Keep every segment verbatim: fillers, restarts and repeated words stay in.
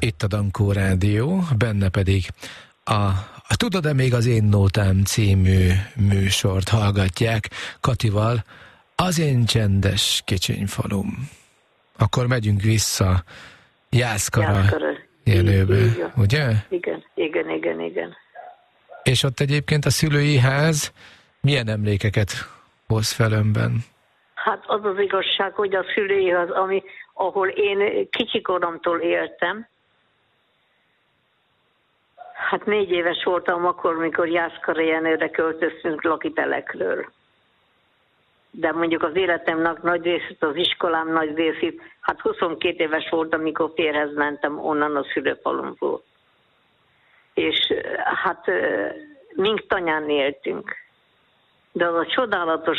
Itt a Dankó Rádió, benne pedig a, a Tudod-e még az én nótám című műsort hallgatják Katival, az én csendes kicsiny falum. Akkor megyünk vissza Jászkara, Jászkara. Jenőbe, igen. ugye? Igen, igen, igen, igen. És ott egyébként a szülői ház milyen emlékeket hoz fel önben? Hát az az igazság, hogy a szülői ház, ami, ahol én kicsikoromtól éltem, hát négy éves voltam akkor, mikor Jászkara Jenőre költöztünk lakitelekről. De mondjuk az életemnek nagy részét, az iskolám nagy részét, hát huszonkét éves voltam, amikor férhez mentem onnan a szülőfalumból. És hát mink tanyán éltünk. De az a csodálatos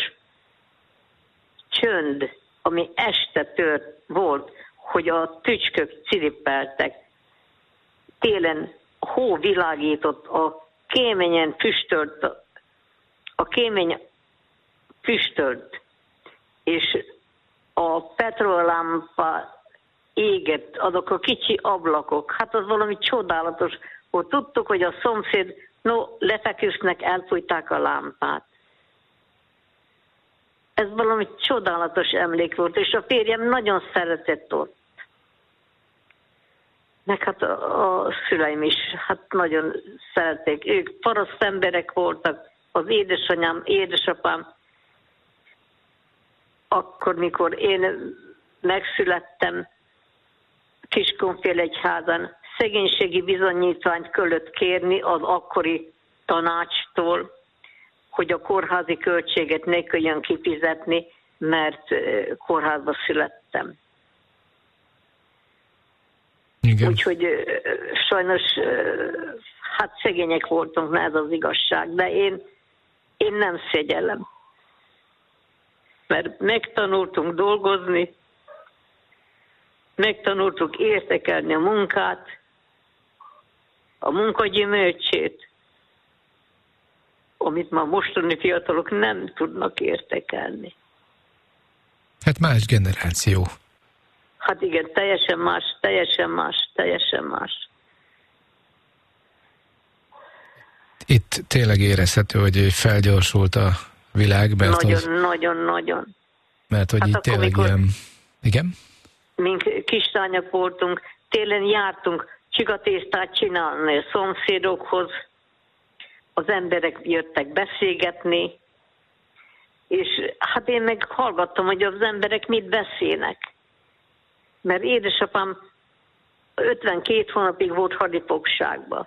csönd, ami este tört volt, hogy a tücskök cirippeltek, télen hó világított, a kéményen füstölt, a kémény füstölt, és a petrollámpa égett, azok a kicsi ablakok, hát az valami csodálatos, hogy tudtuk, hogy a szomszéd, no, lefeküsznek, elfújták a lámpát. Ez valami csodálatos emlék volt, és a férjem nagyon szeretett ott. Meg hát a, a szüleim is, hát nagyon szerették. Ők paraszt emberek voltak, az édesanyám, édesapám. Akkor, mikor én megszülettem Kiskunfélegyházan, szegénységi bizonyítványt kellett kérni az akkori tanácstól, hogy a kórházi költséget ne kelljen kifizetni, mert kórházba születtem. Igen. Úgyhogy sajnos hát szegények voltunk, ez az igazság, de én, én nem szégyellem. Mert megtanultunk dolgozni, megtanultuk értékelni a munkát, a munkagyümölcsét, amit ma mostani fiatalok nem tudnak értékelni. Hát más generáció. Hát igen, teljesen más, teljesen más, teljesen más. Itt tényleg érezhető, hogy felgyorsult a világ, mert Nagyon, az, nagyon, nagyon. mert hogy Hát itt akkor, tényleg mikor- ilyen... Igen? Mink kislányok voltunk, télen jártunk csikatésztát csinálni a szomszédokhoz, az emberek jöttek beszélgetni, és hát én meg hallgattam, hogy az emberek mit beszélnek. Mert édesapám ötvenkét hónapig volt hadifogságban.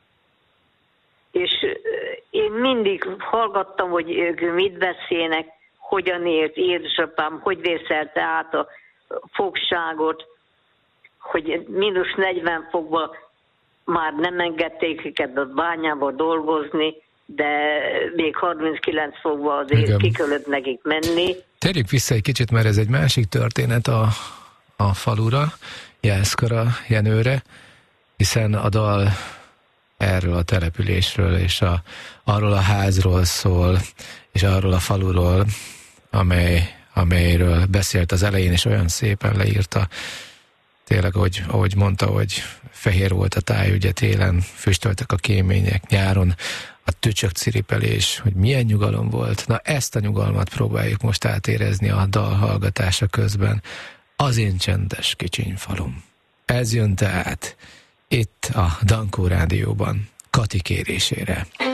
És én mindig hallgattam, hogy ők mit beszélnek, hogyan élt édesapám, hogy vészelte át a fogságot, hogy mínusz negyven fokban már nem engedték őket a bányába dolgozni, de még harminckilenc fokban azért Igen. ki kellett nekik menni. Térjük vissza egy kicsit, mert ez egy másik történet a, a falura, Jászkara Jenőre, hiszen a dal erről a településről és a, arról a házról szól, és arról a faluról, amely, amelyről beszélt az elején, és olyan szépen leírta, tényleg, ahogy, ahogy mondta, hogy fehér volt a táj, ugye télen füstöltek a kémények, nyáron a tücsök ciripelés, hogy milyen nyugalom volt. Na, ezt a nyugalmat próbáljuk most átérezni a dal hallgatása közben. Az én csendes kicsiny falum. Ez jön tehát itt a Dankó Rádióban Kati kérésére.